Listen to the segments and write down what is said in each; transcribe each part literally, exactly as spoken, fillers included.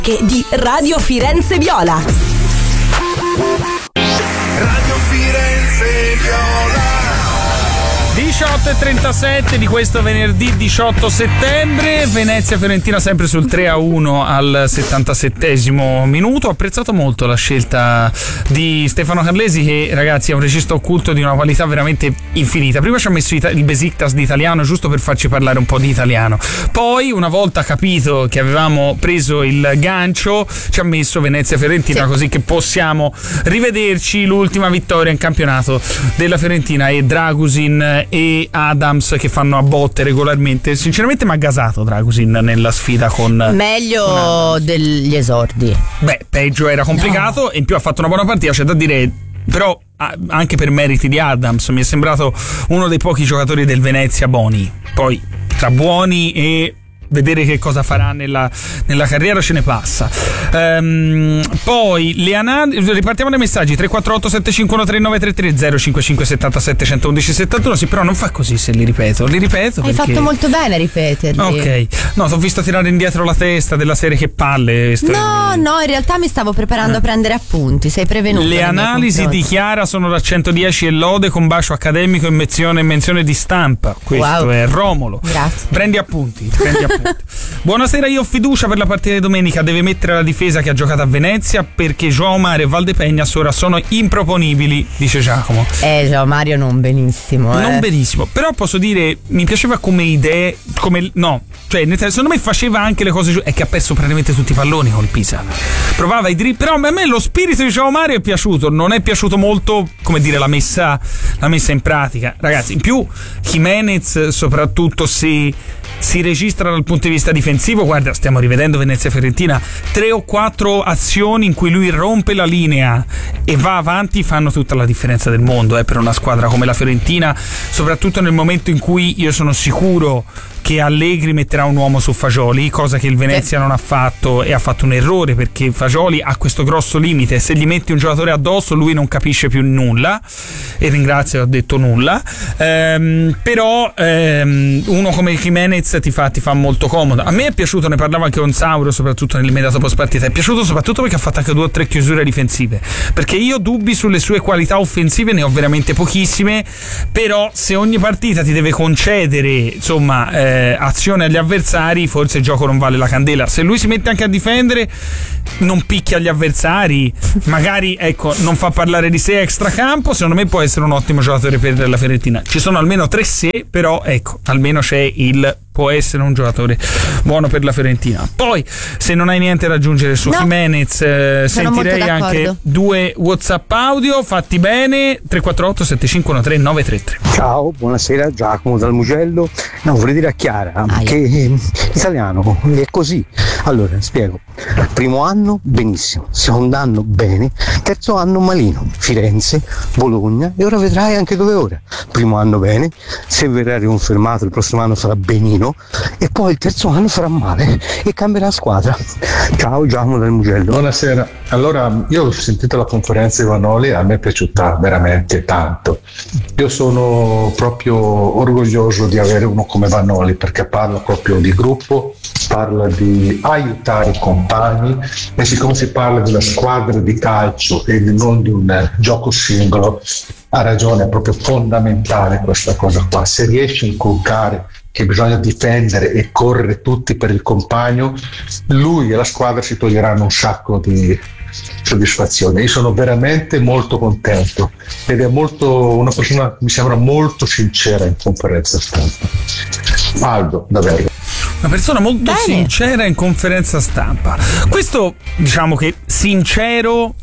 di Radio Firenze Viola. Radio Firenze Viola. diciotto e trentasette di questo venerdì diciotto settembre. Venezia Fiorentina sempre sul tre a uno al settantasettesimo minuto. Ho apprezzato molto la scelta di Stefano Carlesi, che ragazzi è un regista occulto di una qualità veramente infinita. Prima ci ha messo il Besiktas di italiano giusto per farci parlare un po' di italiano, poi una volta capito che avevamo preso il gancio ci ha messo Venezia Fiorentina, sì, così che possiamo rivederci l'ultima vittoria in campionato della Fiorentina e Dragusin e Adams che fanno a botte regolarmente. Sinceramente mi ha gasato Dragusin nella sfida con meglio con degli esordi. Beh, peggio era complicato, no. E in più ha fatto una buona partita, c'è da dire, però anche per meriti di Adams mi è sembrato uno dei pochi giocatori del Venezia buoni. Poi tra buoni e vedere che cosa farà nella, nella carriera ce ne passa. Ehm, poi le analisi, ripartiamo dai messaggi tre quattro otto sette cinque uno tre nove tre tre zero cinque cinque sette sette uno uno sette uno. Sì, però non fa così se li ripeto, li ripeto hai perché... fatto molto bene a ripeterli. Ok, no, ti ho visto tirare indietro la testa della serie, che palle. No, no, in realtà mi stavo preparando eh. a prendere appunti, sei prevenuto. Le analisi di Chiara sono da centodieci e lode con bacio accademico e menzione, menzione di stampa. Questo wow. È Romolo. Grazie. Prendi appunti, prendi appunti. Buonasera, io ho fiducia per la partita di domenica. Deve mettere la difesa che ha giocato a Venezia, perché João Mario e Valdepeñas ora sono improponibili, dice Giacomo. Eh, João Mario non benissimo. Non eh. benissimo, però posso dire, mi piaceva come idee, come no, cioè secondo me faceva anche le cose giuste. È che ha perso praticamente tutti i palloni col Pisa. Provava i dribbli, però a me lo spirito di João Mario è piaciuto. Non è piaciuto molto, come dire, la messa, la messa in pratica. Ragazzi, in più Jimenez, soprattutto se si registra dal punto di vista difensivo, guarda, stiamo rivedendo Venezia Fiorentina, tre o quattro azioni in cui lui rompe la linea e va avanti fanno tutta la differenza del mondo eh, per una squadra come la Fiorentina, soprattutto nel momento in cui io sono sicuro che Allegri metterà un uomo su Fagioli, cosa che il Venezia non ha fatto, e ha fatto un errore, perché Fagioli ha questo grosso limite: se gli metti un giocatore addosso lui non capisce più nulla, e ringrazio che ho detto nulla. ehm, però ehm, uno come Jimenez ti fa, ti fa molto comodo. A me è piaciuto, ne parlavo anche con Sauro soprattutto nell'immediato post partita, è piaciuto soprattutto perché ha fatto anche due o tre chiusure difensive, perché io dubbi sulle sue qualità offensive ne ho veramente pochissime, però se ogni partita ti deve concedere insomma eh, azione agli avversari, forse il gioco non vale la candela. Se lui si mette anche a difendere, non picchia gli avversari, magari ecco non fa parlare di sé extracampo, secondo me può essere un ottimo giocatore per la Fiorentina. Ci sono almeno tre se, però ecco, almeno c'è il può essere un giocatore buono per la Fiorentina. Poi se non hai niente da aggiungere su no. Jimenez, eh, sentirei anche due WhatsApp audio fatti bene. Tre quattro otto sette cinque uno tre nove tre tre. Ciao, buonasera, Giacomo dal Mugello. No, vorrei dire a Chiara ah, che eh, italiano è così. Allora, spiego. Primo anno benissimo, secondo anno bene, terzo anno malino, Firenze, Bologna, e ora vedrai anche dove ora. Primo anno bene, se verrà riconfermato il prossimo anno sarà benino, e poi il terzo anno farà male e cambierà squadra. Ciao, Giacomo dal Mugello. Buonasera. Allora, io ho sentito la conferenza di Vanoli, a me è piaciuta veramente tanto. Io sono proprio orgoglioso di avere uno come Vanoli, perché parla proprio di gruppo, parla di aiutare i compagni, e siccome si parla di una squadra di calcio e non di un gioco singolo, ha ragione, è proprio fondamentale questa cosa qua. Se riesci a inculcare che bisogna difendere e correre tutti per il compagno, lui e la squadra si toglieranno un sacco di soddisfazione. Io sono veramente molto contento, ed è molto una persona, mi sembra molto sincera in conferenza stampa. Aldo, davvero una persona molto Bene. sincera in conferenza stampa. Questo, diciamo che sincero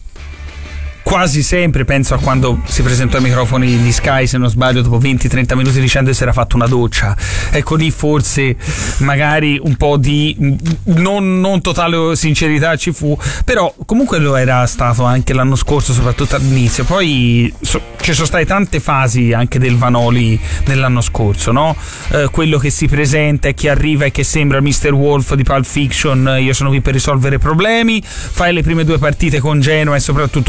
quasi sempre, penso a quando si presentò ai microfoni di Sky, se non sbaglio, dopo venti trenta minuti, dicendo che si era fatto una doccia. Ecco, lì forse magari un po' di non, non totale sincerità ci fu, però comunque lo era stato anche l'anno scorso, soprattutto all'inizio. Poi so, ci sono state tante fasi anche del Vanoli dell'anno scorso, no? Eh, quello che si presenta e che arriva e che sembra mister Wolf di Pulp Fiction, io sono qui per risolvere problemi, fai le prime due partite con Genoa e soprattutto con Juventus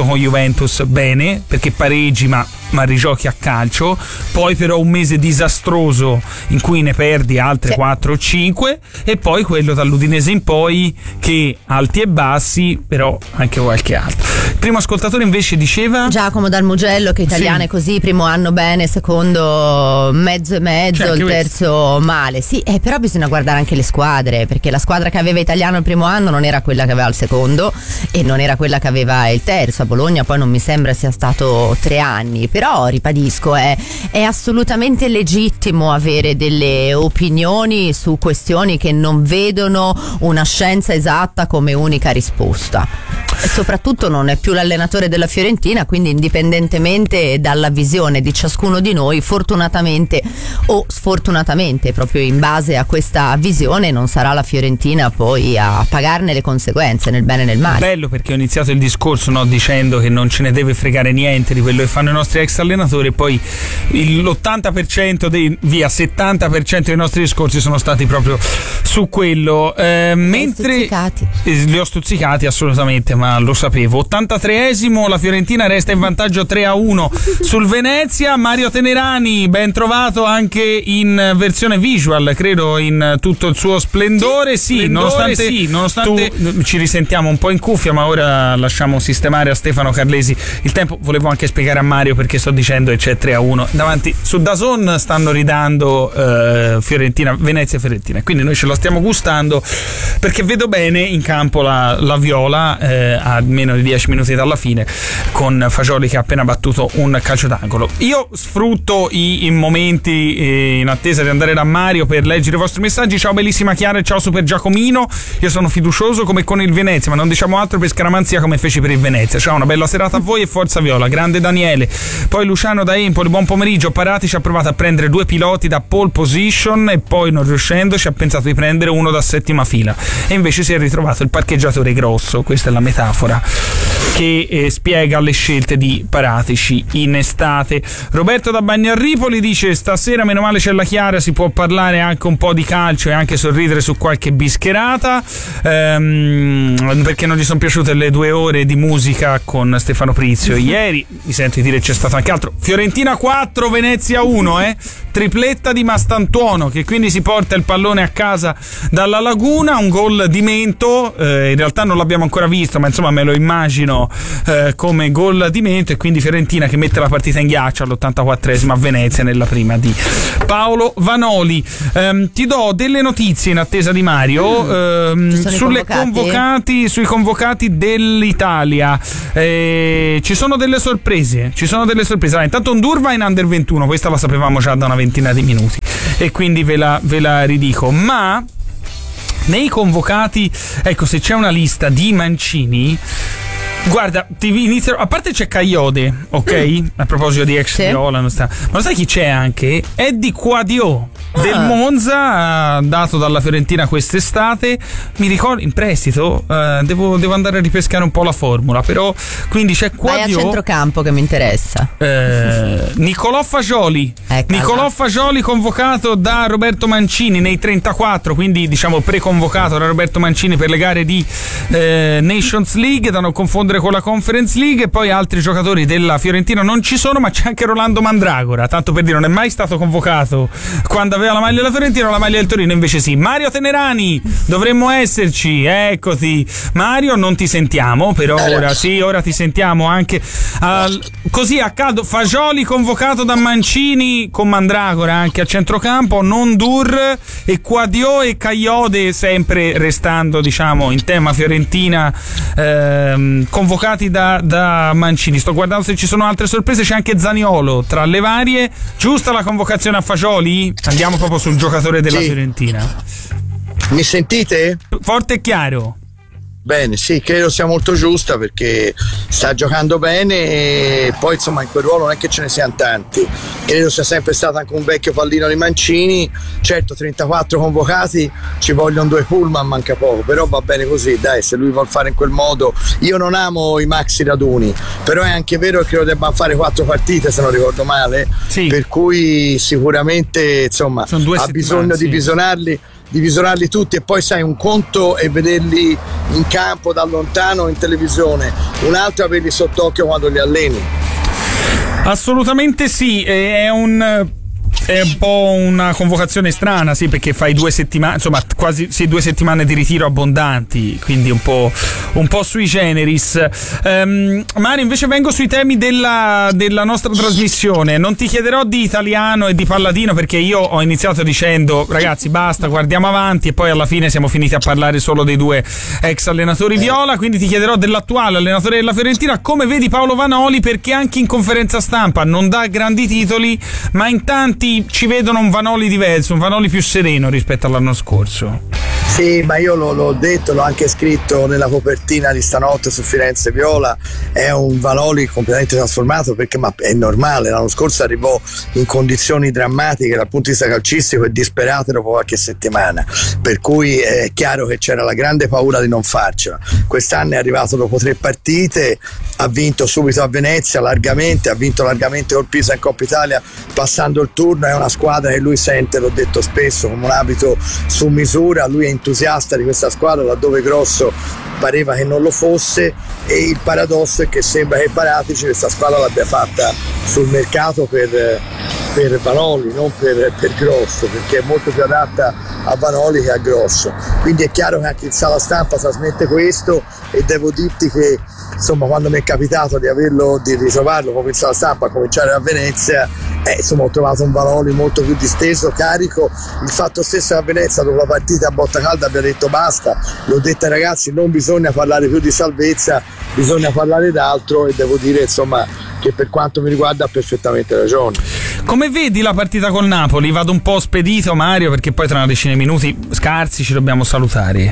Juventus bene, perché pareggi ma ma rigiochi a calcio, poi però un mese disastroso in cui ne perdi altre sì. quattro o cinque, e poi quello dall'Udinese in poi che alti e bassi, però anche qualche altro. Il primo ascoltatore invece diceva Giacomo dal Mugello che italiane sì. così, primo anno bene, secondo mezzo e mezzo, cioè, il terzo questo. male. Sì, eh, però bisogna guardare anche le squadre, perché la squadra che aveva Italiano il primo anno non era quella che aveva il secondo e non era quella che aveva il terzo. A Bologna poi non mi sembra sia stato tre anni. Però ribadisco, è, è assolutamente legittimo avere delle opinioni su questioni che non vedono una scienza esatta come unica risposta. E soprattutto non è più l'allenatore della Fiorentina, quindi indipendentemente dalla visione di ciascuno di noi, fortunatamente o sfortunatamente, proprio in base a questa visione, non sarà la Fiorentina poi a pagarne le conseguenze nel bene e nel male. Bello, perché ho iniziato il discorso no, dicendo che non ce ne deve fregare niente di quello che fanno i nostri ex allenatori, e poi l'ottanta per cento dei via settanta per cento dei nostri discorsi sono stati proprio su quello. Eh, mentre stuzzicati. Li ho stuzzicati assolutamente, ma lo sapevo. ottantatreesimo, la Fiorentina resta in vantaggio tre a uno sul Venezia. Mario Tenerani, ben trovato anche in versione visual, credo in tutto il suo splendore. Sì, splendore, nonostante, sì, nonostante tu, ci risentiamo un po' in cuffia, ma ora lasciamo sistemare a Stefano Carlesi il tempo. Volevo anche spiegare a Mario perché sto dicendo che c'è tre a uno davanti. Su DAZN stanno ridando eh, Fiorentina, Venezia e Fiorentina, quindi noi ce lo stiamo gustando, perché vedo bene in campo la, la Viola eh, a meno di dieci minuti dalla fine, con Fagioli che ha appena battuto un calcio d'angolo. Io sfrutto i, i momenti eh, in attesa di andare da Mario per leggere i vostri messaggi. Ciao bellissima Chiara e ciao Super Giacomino, io sono fiducioso come con il Venezia, ma non diciamo altro per scaramanzia come feci per il Venezia. Ciao, una bella serata a voi e forza Viola. Grande Daniele. Poi Luciano da Empoli, buon pomeriggio. Paratici ha provato a prendere due piloti da pole position e poi, non riuscendoci, ha pensato di prendere uno da settima fila e invece si è ritrovato il parcheggiatore grosso. Questa è la metafora che eh, spiega le scelte di Paratici in estate. Roberto da Bagnarripoli dice: stasera meno male c'è la Chiara, si può parlare anche un po' di calcio e anche sorridere su qualche bischerata, ehm, perché non gli sono piaciute le due ore di musica con Stefano Prizio ieri. Mi sento dire c'è stato anche altro. Fiorentina quattro, Venezia uno, eh? Tripletta di Mastantuono, che quindi si porta il pallone a casa dalla Laguna. Un gol di Mento, eh, in realtà non l'abbiamo ancora visto, ma insomma me lo immagino eh, come gol di Mento, e quindi Fiorentina che mette la partita in ghiaccio all'ottantaquattresima a Venezia nella prima di Paolo Vanoli. Ehm, ti do delle notizie in attesa di Mario ehm, sulle convocati. convocati sui convocati dell'Italia. Eh, ci sono delle sorprese ci sono delle sorprese allora, intanto Ndour va in under ventuno, questa la sapevamo già da una ventina di minuti e quindi ve la, ve la ridico, ma nei convocati, ecco, se c'è una lista di Mancini, guarda, ti inizio, a parte c'è Caiode, ok? Mm. A proposito di ex sì. Viola, non sta. Ma lo sai chi c'è anche? Eddie Quadio ah. del Monza, dato dalla Fiorentina quest'estate. Mi ricordo in prestito, uh, devo, devo andare a ripescare un po' la formula, però quindi c'è Quadio. Vai a centrocampo che mi interessa. Eh, Nicolò Fagioli. Ecco, Nicolò allora. Fagioli convocato da Roberto Mancini nei trentaquattro, quindi diciamo preconvocato da Roberto Mancini per le gare di eh, Nations League, da non confondere con la Conference League. E poi altri giocatori della Fiorentina non ci sono, ma c'è anche Rolando Mandragora, tanto per dire, non è mai stato convocato quando aveva la maglia della Fiorentina o la maglia del Torino, invece sì. Mario Tenerani, dovremmo esserci, eccoti. Mario, non ti sentiamo, però ora sì, ora ti sentiamo anche al, così a caldo. Fagioli convocato da Mancini con Mandragora anche a centrocampo, non Dur e Quadio e Caiode, sempre restando diciamo in tema Fiorentina, ehm, convocati da, da Mancini. Sto guardando se ci sono altre sorprese, c'è anche Zaniolo tra le varie. Giusta la convocazione a Fagioli? Andiamo proprio sul giocatore della sì. Fiorentina. Mi sentite? Forte e chiaro. Bene, sì, credo sia molto giusta perché sta giocando bene e poi insomma in quel ruolo non è che ce ne siano tanti. Credo sia sempre stato anche un vecchio pallino di Mancini. Certo, trentaquattro convocati, ci vogliono due pullman, manca poco, però va bene così, dai, se lui vuol fare in quel modo. Io non amo i maxi raduni, però è anche vero che lo debbano fare quattro partite se non ricordo male, sì. Per cui sicuramente insomma ha bisogno sì. di bisonarli. di visionarli tutti, e poi sai, un conto è vederli in campo da lontano in televisione, un altro è averli sott'occhio quando li alleni. Assolutamente sì, è un è un po' una convocazione strana, sì, perché fai due settimane, insomma, quasi sì, due settimane di ritiro abbondanti, quindi un po', un po' sui generis. Um, Mario, invece vengo sui temi della, della nostra trasmissione. Non ti chiederò di italiano e di palladino, perché io ho iniziato dicendo ragazzi basta, guardiamo avanti, e poi alla fine siamo finiti a parlare solo dei due ex allenatori viola, quindi ti chiederò dell'attuale allenatore della Fiorentina, come vedi Paolo Vanoli, perché anche in conferenza stampa non dà grandi titoli, ma in tanti ci vedono un Vanoli diverso, un Vanoli più sereno rispetto all'anno scorso. Sì, ma io lo, l'ho detto, l'ho anche scritto nella copertina di stanotte su Firenze Viola, è un Vanoli completamente trasformato, perché ma è normale, l'anno scorso arrivò in condizioni drammatiche dal punto di vista calcistico e disperato dopo qualche settimana, per cui è chiaro che c'era la grande paura di non farcela. Quest'anno è arrivato dopo tre partite, ha vinto subito a Venezia largamente, ha vinto largamente col Pisa in Coppa Italia passando il turno, è una squadra che lui sente, l'ho detto spesso, come un abito su misura, lui è entusiasta di questa squadra laddove Grosso pareva che non lo fosse, e il paradosso è che sembra che Paratici questa squadra l'abbia fatta sul mercato per, per Vanoli, non per, per Grosso, perché è molto più adatta a Vanoli che a Grosso. Quindi è chiaro che anche in sala stampa trasmette questo, e devo dirti che insomma quando mi è capitato di averlo, di ritrovarlo come in sala stampa a cominciare a Venezia, eh, insomma ho trovato un Vanoli molto più disteso, carico. Il fatto stesso che a Venezia dopo la partita a botta calda abbia detto basta, l'ho detto ai ragazzi, non bisogna parlare più di salvezza, bisogna parlare d'altro, e devo dire insomma che per quanto mi riguarda ha perfettamente ragione. Come vedi la partita col Napoli? Vado un po' spedito, Mario, perché poi tra una decina di minuti scarsi ci dobbiamo salutare.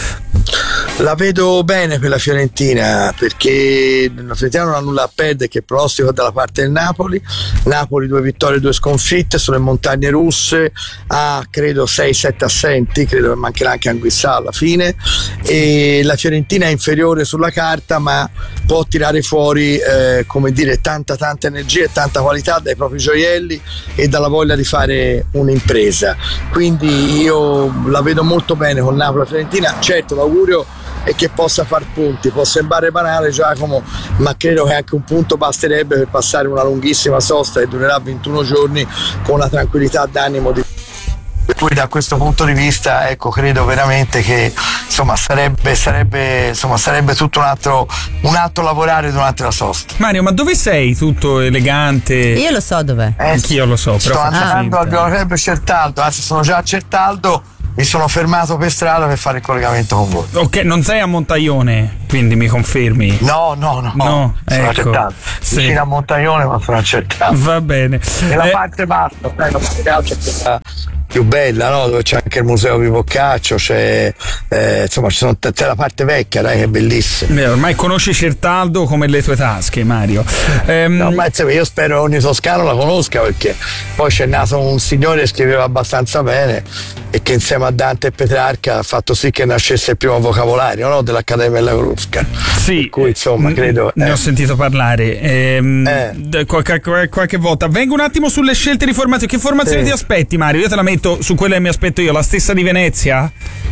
La vedo bene per la Fiorentina, perché la Fiorentina non ha nulla a perdere, che pronostico dalla parte del Napoli. Napoli due vittorie e due sconfitte sulle montagne russe, ha credo sei sette assenti, credo che mancherà anche Anguissà alla fine, e la Fiorentina è inferiore sulla carta, ma può tirare fuori eh, come dire tanta tanta energia e tanta qualità dai propri gioielli e dalla voglia di fare un'impresa. Quindi io la vedo molto bene con Napoli e Fiorentina. Certo, l'augurio è che possa far punti, può sembrare banale Giacomo, ma credo che anche un punto basterebbe per passare una lunghissima sosta che durerà ventuno giorni con la tranquillità d'animo di... Per cui da questo punto di vista ecco, credo veramente che insomma sarebbe, sarebbe, insomma, sarebbe tutto un altro, un altro lavorare durante la sosta. Mario, ma dove sei? Tutto elegante? Io lo so dov'è. Eh, Anch'io lo so. Sto però andando al Viola Club Certaldo, anzi sono già a Certaldo, mi sono fermato per strada per fare il collegamento con voi. Ok, non sei a Montaglione, quindi mi confermi? No, no, no, no sono ecco, accettato. sì. Vicino a Montaglione, ma sono accettato. Va bene. E la eh, parte bassa, la parte calcio è quella più bella, no? Dove c'è anche il museo di Boccaccio, c'è eh, insomma ci sono t- c'è la parte vecchia, dai, che è bellissima. Beh, ormai conosci Certaldo come le tue tasche, Mario. Ehm... No, ma insomma, io spero che ogni toscano la conosca, perché poi c'è nato un signore che scriveva abbastanza bene e che insieme a Dante e Petrarca ha fatto sì che nascesse il primo vocabolario, no? Dell'Accademia della Crusca. Sì, per cui insomma credo ne eh. ho sentito parlare ehm, eh. qualche, qualche volta. Vengo un attimo sulle scelte di formazione. Che formazione sì. ti aspetti, Mario? Io te la metto su quella che mi aspetto io, la stessa di Venezia?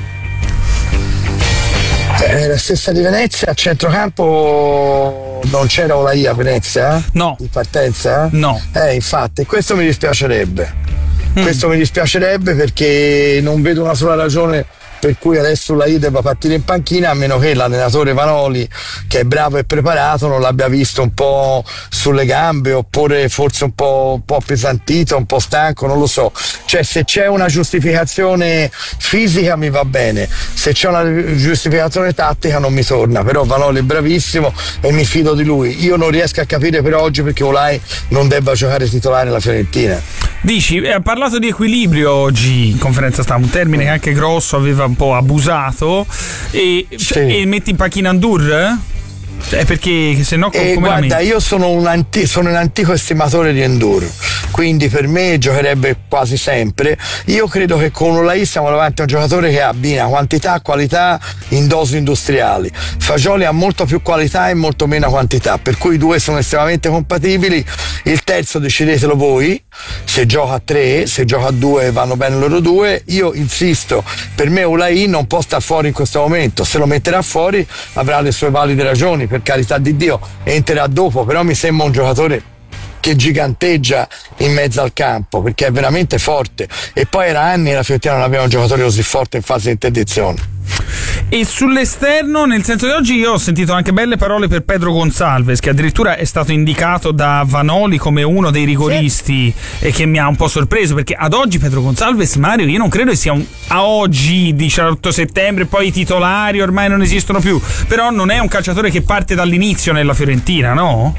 Eh, la stessa di Venezia. A centrocampo non c'era Olai a Venezia? No. In partenza? No. Eh, infatti, questo mi dispiacerebbe. Mm. Questo mi dispiacerebbe perché non vedo una sola ragione per cui adesso la I debba partire in panchina, a meno che l'allenatore Vanoli, che è bravo e preparato, non l'abbia visto un po' sulle gambe, oppure forse un po', un po' appesantito, un po' stanco, non lo so. Cioè, se c'è una giustificazione fisica mi va bene, se c'è una giustificazione tattica non mi torna, però Vanoli è bravissimo e mi fido di lui. Io non riesco a capire per oggi perché Olai non debba giocare titolare nella Fiorentina. Dici, ha parlato di equilibrio oggi in conferenza stampa, un termine che anche Grosso aveva un po' abusato, e, sì. e metti in panchina Ndur? È perché se no come eh, guarda, la metti? io sono un, anti- sono un antico estimatore di Ndur, quindi per me giocherebbe quasi sempre. Io credo che con Olai siamo davanti a un giocatore che abbina quantità e qualità in dosi industriali. Fagioli ha molto più qualità e molto meno quantità, per cui i due sono estremamente compatibili. Il terzo decidetelo voi, se gioca a tre, se gioca a due vanno bene loro due. Io insisto, per me Olaï non può star fuori in questo momento, se lo metterà fuori avrà le sue valide ragioni, per carità di Dio, entrerà dopo, però mi sembra un giocatore che giganteggia in mezzo al campo perché è veramente forte, e poi era anni la Fiorentina non aveva un giocatore così forte in fase di interdizione. E sull'esterno, nel senso di oggi, io ho sentito anche belle parole per Pedro Gonçalves, che addirittura è stato indicato da Vanoli come uno dei rigoristi, sì. E che mi ha un po' sorpreso, perché ad oggi Pedro Gonçalves, Mario, io non credo che sia un, a oggi diciotto settembre, poi i titolari ormai non esistono più, però non è un calciatore che parte dall'inizio nella Fiorentina, no?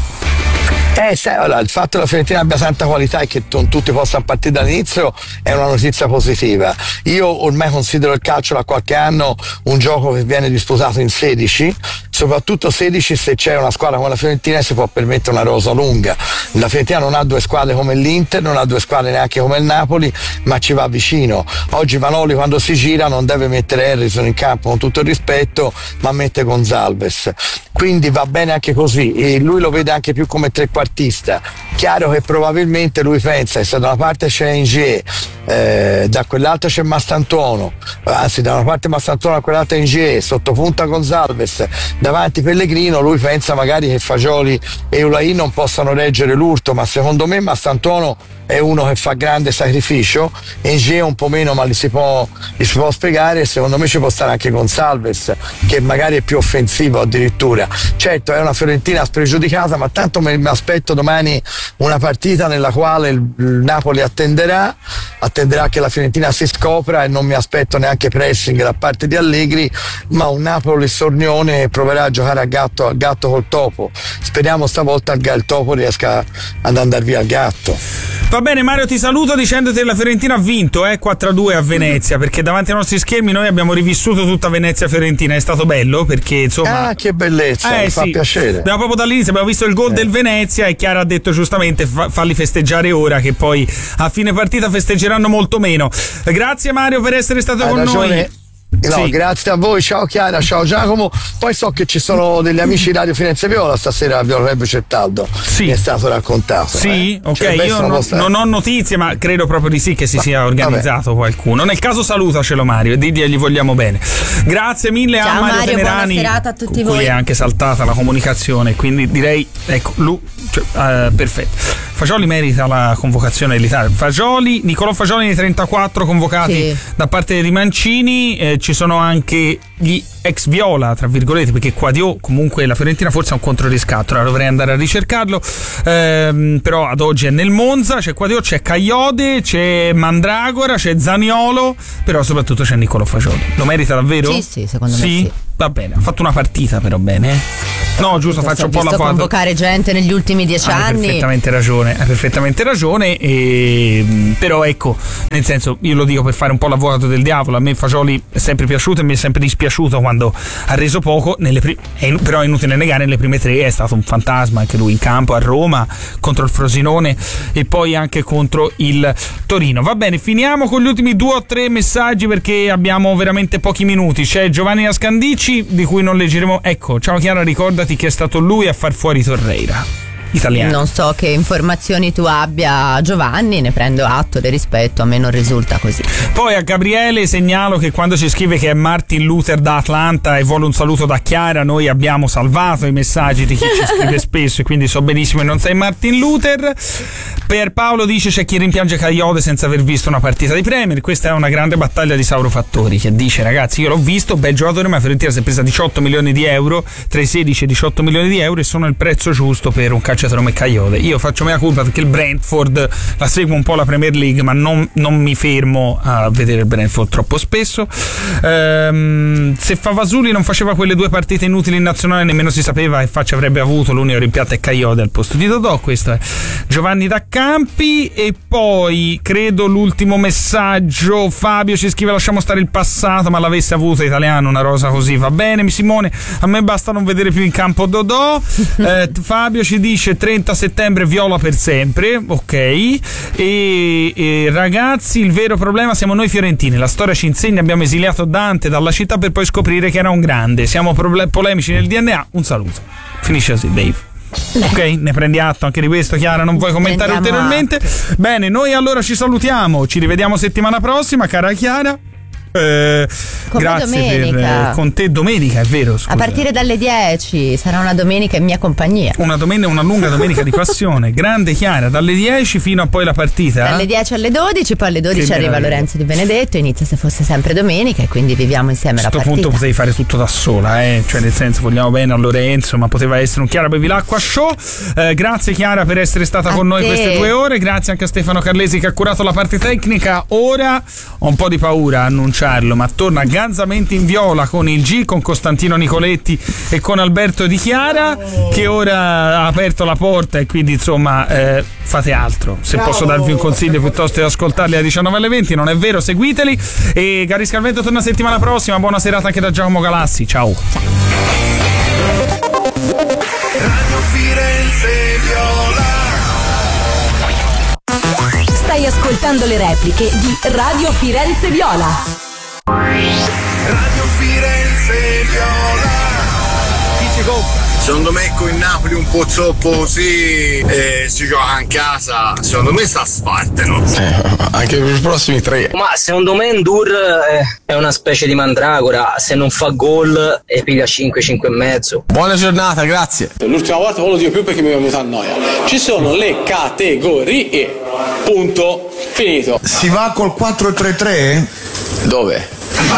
Eh, sai, allora, il fatto che la Fiorentina abbia tanta qualità e che non tutti possano partire dall'inizio è una notizia positiva. Io ormai considero il calcio da qualche anno un gioco che viene disputato in sedici, soprattutto sedici se c'è una squadra come la Fiorentina si può permettere una rosa lunga. La Fiorentina non ha due squadre come l'Inter, non ha due squadre neanche come il Napoli, ma ci va vicino. Oggi Vanoli quando si gira non deve mettere Harrison in campo, con tutto il rispetto, ma mette Gonçalves, quindi va bene anche così, e lui lo vede anche più come trequartista. Chiaro che probabilmente lui pensa che se da una parte c'è Ingier, eh, da quell'altra c'è Mastantuono, anzi da una parte Mastantuono, da quell'altra Ingier, sottopunta Gonçalves, davanti Pellegrino, lui pensa magari che Fagioli e Olaï non possano reggere l'urto, ma secondo me Mastantuono è uno che fa grande sacrificio, Ingier un po' meno, ma li si può, li si può spiegare, e secondo me ci può stare anche Gonçalves, che magari è più offensivo addirittura. Certo è una Fiorentina spregiudicata, ma tanto mi aspetto domani una partita nella quale il, il Napoli attenderà attenderà che la Fiorentina si scopra, e non mi aspetto neanche pressing da parte di Allegri, ma un Napoli sornione proverà a giocare a gatto, a gatto col topo. Speriamo stavolta il topo riesca ad andare via al gatto. Va bene Mario, ti saluto dicendoti che la Fiorentina ha vinto eh, quattro a due a Venezia, perché davanti ai nostri schermi noi abbiamo rivissuto tutta Venezia-Fiorentina, è stato bello perché insomma... Ah, che bellezza, eh, mi fa sì. piacere. Abbiamo proprio dall'inizio, abbiamo visto il gol eh. del Venezia, e Chiara ha detto giustamente fa- falli festeggiare ora, che poi a fine partita festeggeranno molto meno. Grazie Mario per essere stato Hai con ragione. noi. No, sì. Grazie a voi, ciao Chiara, ciao Giacomo. Poi so che ci sono degli amici di Radio Firenze Viola stasera a Viola Rebbe Cettaldo, sì. mi è stato raccontato. Sì, eh? ok, cioè, io non, non ho notizie, ma credo proprio di sì che si ma, sia organizzato vabbè. qualcuno. Nel caso salutacelo Mario e digli gli vogliamo bene. Grazie mille ciao, a Mario, Mario Tenerani, buona serata a tutti con voi. cui è anche saltata la comunicazione, quindi direi, ecco, lui, cioè, uh, perfetto. Fagioli merita la convocazione dell'Italia. Fagioli, Nicolò Fagioli nei trentaquattro convocati sì. da parte di Mancini, eh, ci sono anche gli ex Viola, tra virgolette, perché Quadio comunque la Fiorentina forse ha un controriscatto, ora dovrei andare a ricercarlo, ehm, però ad oggi è nel Monza, c'è Quadio, c'è Cagliode, c'è Mandragora, c'è Zaniolo, però soprattutto c'è Nicolò Fagioli. Lo merita davvero? Sì, sì, secondo sì? me sì. Va bene, ha fatto una partita però bene, eh? No, giusto, faccio un po' la foto. Convocare gente negli ultimi dieci hai anni. Hai perfettamente ragione, hai perfettamente ragione, e, però ecco, nel senso, io lo dico per fare un po' l'avvocato del diavolo, a me Fagioli è sempre piaciuto e mi è sempre dispiaciuto quando ha reso poco, nelle pri- è, però è inutile negare, nelle prime tre è stato un fantasma anche lui in campo a Roma, contro il Frosinone e poi anche contro il Torino. Va bene, finiamo con gli ultimi due o tre messaggi perché abbiamo veramente pochi minuti. C'è Giovanni Ascandici, di cui non leggeremo. Ecco, ciao Chiara, ricordati che è stato lui a far fuori Torreira. Italiano. Non so che informazioni tu abbia, Giovanni, ne prendo atto, le rispetto, a me non risulta così. Poi a Gabriele segnalo che quando ci scrive che è Martin Luther da Atlanta e vuole un saluto da Chiara, noi abbiamo salvato i messaggi di chi ci scrive spesso e quindi so benissimo che non sei Martin Luther. Per Paolo dice c'è chi rimpiange Cagliode senza aver visto una partita di Premier, questa è una grande battaglia di Sauro Fattori, che dice ragazzi io l'ho visto, bel giocatore, ma Fiorentina si è presa diciotto milioni di euro, tra i sedici e i diciotto milioni di euro, e sono il prezzo giusto per un calciatore come Cagliode. Io faccio mea colpa perché il Brentford la seguo un po' la Premier League, ma non, non mi fermo a vedere il Brentford troppo spesso. Ehm, se Favasuli non faceva quelle due partite inutili in nazionale nemmeno si sapeva che faccia avrebbe avuto, l'unico rimpianto è Cagliode al posto di Dodò. Questo è Giovanni da Campi. E poi credo l'ultimo messaggio, Fabio ci scrive lasciamo stare il passato, ma l'avesse avuto Italiano una rosa così va bene. Simone, a me basta non vedere più in campo Dodò. eh, Fabio ci dice trenta settembre Viola per sempre, ok, e, e ragazzi il vero problema siamo noi fiorentini, la storia ci insegna, abbiamo esiliato Dante dalla città per poi scoprire che era un grande, siamo prole- polemici nel D N A. Un saluto, finisce così Dave. Ok, ne prendi atto anche di questo, Chiara, non vuoi commentare Prendiamo ulteriormente? atto. Bene, noi allora ci salutiamo, ci rivediamo settimana prossima, cara Chiara. Eh, Con me grazie domenica. per con te domenica, è vero, scusa. A partire dalle dieci sarà una domenica in mia compagnia. Una domenica, una lunga domenica di passione. Grande Chiara, dalle dieci fino a poi la partita. Dalle dieci alle dodici, poi alle dodici Che arriva meraviglia. Lorenzo Di Benedetto, inizia Se fosse sempre domenica e quindi viviamo insieme A la questo partita. punto potevi fare tutto da sola, eh? Cioè nel senso, vogliamo bene a Lorenzo, ma poteva essere un Chiara Bevilacqua show. Eh, grazie Chiara per essere stata A con noi te. queste due ore, grazie anche a Stefano Carlesi che ha curato la parte tecnica. Ora ho un po' di paura a annunciarlo, ma torna Ganzamenti in Viola con il G, con Costantino Nicoletti e con Alberto Di Chiara, che ora ha aperto la porta e quindi insomma eh, fate altro. Se posso darvi un consiglio, piuttosto di ascoltarli alle diciannove alle venti, non è vero, seguiteli. E Gary Scarvento torna settimana prossima. Buona serata anche da Giacomo Galassi. Ciao. Radio Firenze Viola. Stai ascoltando le repliche di Radio Firenze Viola. Radio Firenze Viola. Chi ci compra? Secondo me con il Napoli un po' troppo così eh, si gioca in casa, secondo me sta sparteno. Anche per i prossimi tre. Ma secondo me Ndur eh, è una specie di mandragora, se non fa gol e piglia cinque, cinque e mezzo. Buona giornata, grazie. L'ultima volta non lo dico più perché mi è venuta a noia. Ci sono le categorie. Punto. Finito. Si va col quattro tre tre? Dove?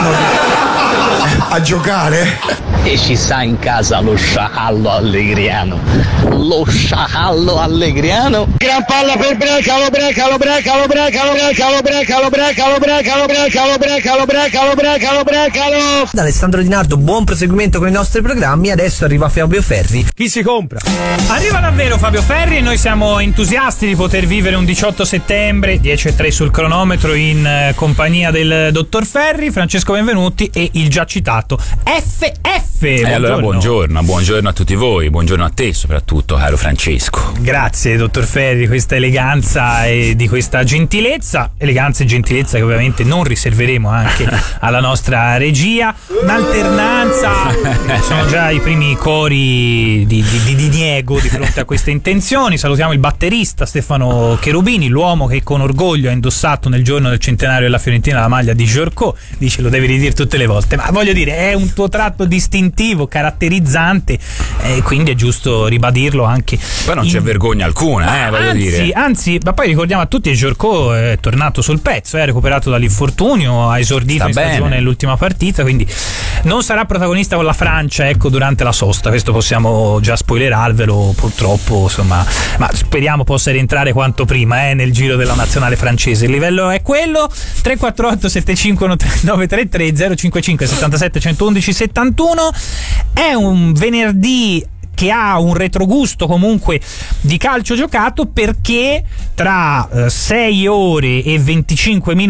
A giocare? E ci sta in casa lo sciacallo allegriano. Lo sciacallo allegriano. Gran palla per Brecalo, Brecalo, Brecalo, Brecalo, Brecalo, Brecalo, Brecalo, Brecalo, Brecalo, Brecalo, Brecalo, Brecalo, Brecalo. Da Alessandro Di Nardo, buon proseguimento con i nostri programmi. Adesso arriva Fabio Ferri. Chi si compra? Arriva davvero Fabio Ferri e noi siamo entusiasti di poter vivere un diciotto settembre, dieci e tre sul cronometro, in eh, compagnia del dottor Ferri, Francesco Benvenuti e il già citato F F. E eh allora buongiorno, buongiorno a tutti voi, buongiorno a te soprattutto, caro Francesco. Grazie dottor Ferri di questa eleganza e di questa gentilezza, eleganza e gentilezza che ovviamente non riserveremo anche alla nostra regia. Un'alternanza, sono già i primi cori di, di, di diniego di fronte a queste intenzioni. Salutiamo il batterista Stefano Cherubini, l'uomo che con orgoglio ha indossato nel giorno del centenario della Fiorentina la maglia di Giorco. Dice, lo devi ridire tutte le volte, ma voglio dire, è un tuo tratto distintivo, caratterizzante, e eh, quindi è giusto ribadirlo anche. Poi non in... c'è vergogna alcuna, eh, voglio anzi, dire. Anzi, ma poi ricordiamo a tutti che Giorco è tornato sul pezzo, è recuperato dall'infortunio, ha esordito Sta in bene. stagione nell'ultima partita, quindi non sarà protagonista con la Francia, ecco, durante la sosta. Questo possiamo già spoilerarvelo, purtroppo, insomma, ma speriamo possa rientrare quanto prima eh, nel giro della nazionale francese. Il livello è quello. Tre quattro otto sette cinque uno nove tre tre zero cinque cinque settantasette centoundici settantuno. È un venerdì che ha un retrogusto comunque di calcio giocato, perché tra sei ore e venticinque minuti